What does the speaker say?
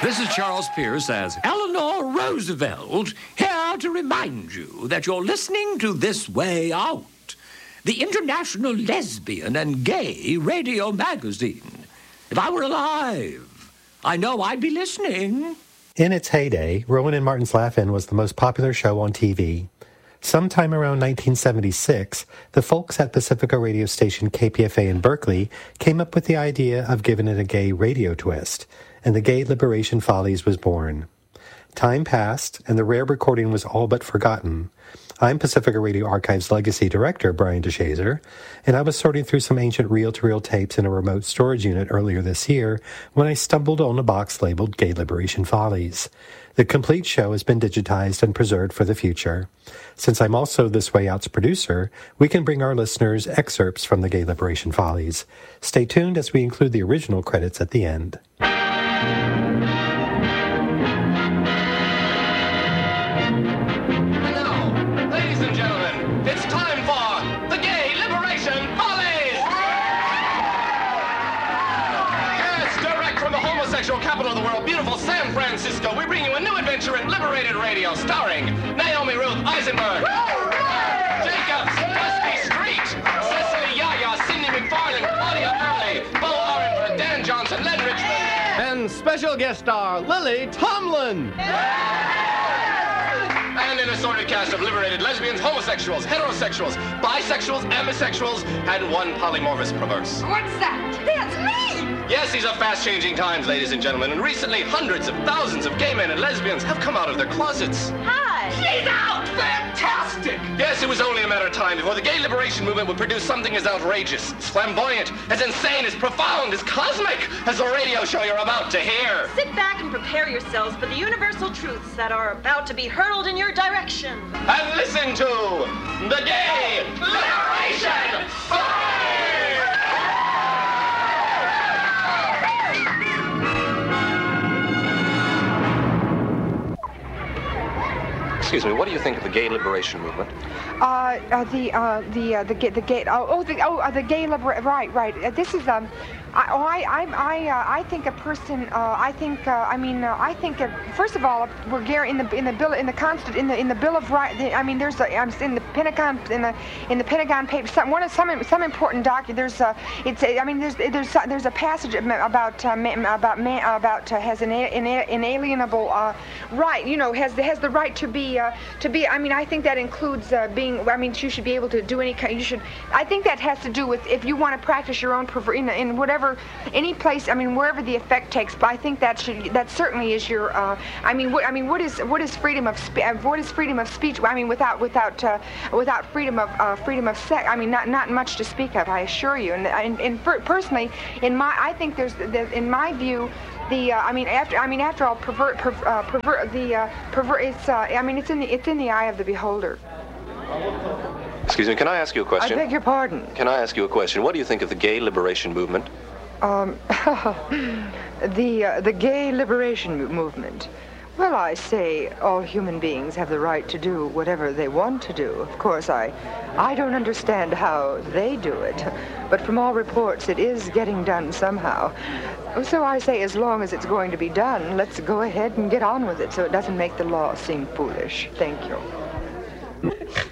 This is Charles Pierce as Eleanor Roosevelt, here to remind you that you're listening to This Way Out, the international lesbian and gay radio magazine. If I were alive, I know I'd be listening. In its heyday, Rowan and Martin's Laugh-In was the most popular show on TV. Sometime around 1976, the folks at Pacifica radio station KPFA in Berkeley came up with the idea of giving it a gay radio twist, and the Gay Liberation Follies was born. Time passed, and the rare recording was all but forgotten. I'm Pacifica Radio Archive's legacy director, Brian DeShazer, and I was sorting through some ancient reel-to-reel tapes in a remote storage unit earlier this year when I stumbled on a box labeled Gay Liberation Follies. The complete show has been digitized and preserved for the future. Since I'm also This Way Out's producer, we can bring our listeners excerpts from the Gay Liberation Follies. Stay tuned as we include the original credits at the end. Capital of the world, beautiful San Francisco, we bring you a new adventure in Liberated Radio, starring Naomi Ruth Eisenberg, Jacobs, Dusty Street, Cecily Yaya, Cindy McFarlane, Claudia Early, Bo Orenford, Dan Johnson, Len Richmond, and special guest star Lily Tomlin. And an assorted cast of liberated lesbians, homosexuals, heterosexuals, bisexuals, ambisexuals, and one polymorphous perverse. What's that? That's me! Yes, these are fast-changing times, ladies and gentlemen, and recently hundreds of thousands of gay men and lesbians have come out of their closets. Hi! She's out! Fantastic! Yes, it was only a matter of time before the gay liberation movement would produce something as outrageous, as flamboyant, as insane, as profound, as cosmic as the radio show you're about to hear. Sit back and prepare yourselves for the universal truths that are about to be hurled in your direction. And listen to the Gay Liberation Follies! Excuse me, what do you think of the gay liberation movement? The gay liberation. Right. This is I think a person. I think first of all, we're in the bill in the Bill of Rights. I mean, there's in the Pentagon in the Pentagon papers. Some important document. There's a passage about has an inalienable right. You know, has the right to be. I mean, I think that includes being. I mean, you should be able to do any kind. You should. I think that has to do with if you want to practice your own in whatever, any place. I mean, wherever the effect takes. But I think that certainly is your. What is freedom of what is freedom of speech? I mean, without freedom of sex. I mean, not much to speak of. I assure you. And personally, I think there's in my view. After all, it's in the eye of the beholder. Excuse me, can I ask you a question? I beg your pardon. Can I ask you a question? What do you think of the gay liberation movement? The gay liberation movement. Well, I say all human beings have the right to do whatever they want to do. Of course, I don't understand how they do it, but from all reports, it is getting done somehow. So I say, as long as it's going to be done, let's go ahead and get on with it so it doesn't make the law seem foolish. Thank you.